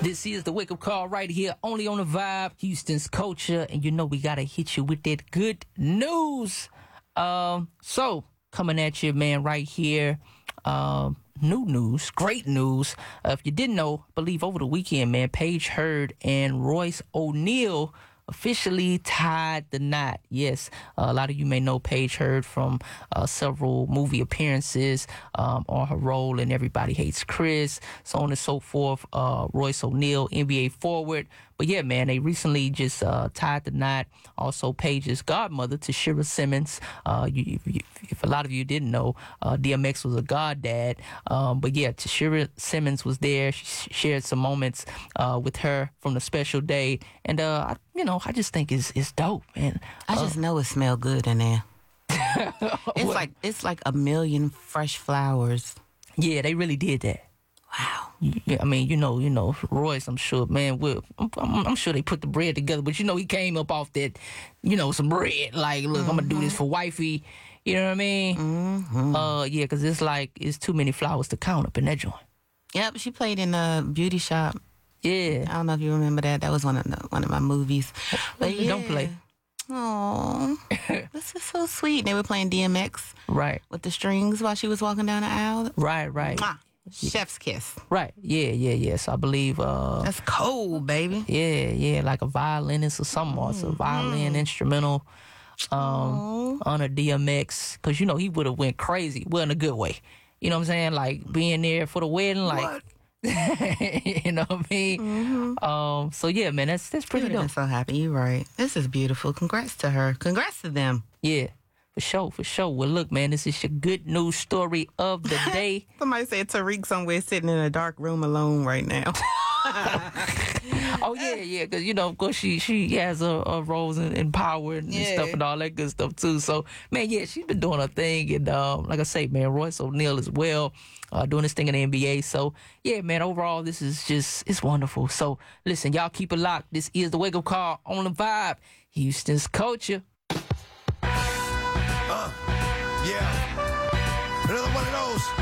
This is the wake up call right here, only on the Vibe, Houston's culture, and you know we gotta hit you with that good news. So coming at you, man, right here. New news, great news. If you didn't know, I believe over the weekend, man, Paige Hurd and Royce O'Neal officially tied the knot. Yes, a lot of you may know Paige Hurd from several movie appearances on her role in Everybody Hates Chris, so on and so forth. Royce O'Neal, NBA forward. But yeah, man, they recently just tied the knot. Also, Paige's godmother, Tashira Simmons. If a lot of you didn't know, DMX was a goddad. But yeah, Tashira Simmons was there. She shared some moments with her from the special day. And, I just think it's dope, man. I just know it smelled good in there. It's like a million fresh flowers. Yeah, they really did that. Wow. Yeah, I mean, Royce, I'm sure, man, I'm sure they put the bread together, but he came up off that, some bread. Like, look, I'm gonna do this for wifey. You know what I mean? Mm-hmm. Yeah, because it's too many flowers to count up in that joint. Yep, she played in a beauty shop. Yeah. I don't know if you remember that. That was one of my movies. But yeah. Don't play. Oh, this is so sweet. They were playing DMX. Right. With the strings while she was walking down the aisle. Right. Mwah. Chef's kiss. Right. Yeah. So I believe that's cold, baby. Yeah, like a violinist or something. Also a violin instrumental on a DMX, because he would have went crazy. Well, in a good way. You know what I'm saying? Like being there for the wedding, like what? You know what I mean? Mm-hmm. So yeah, man, that's pretty dope. I'm so happy. You're right. This is beautiful. Congrats to her. Congrats to them. Yeah. For sure. Well, look, man, this is your good news story of the day. Somebody said Tariq somewhere sitting in a dark room alone right now. Oh, yeah, because, of course, she has her roles in Power and stuff and all that good stuff, too. So, man, yeah, she's been doing her thing. And like I say, man, Royce O'Neal as well, doing this thing in the NBA. So, yeah, man, overall, this is it's wonderful. So, listen, y'all keep it locked. This is the Wake Up Call on the Vibe, Houston's culture. Yeah. Another one of those.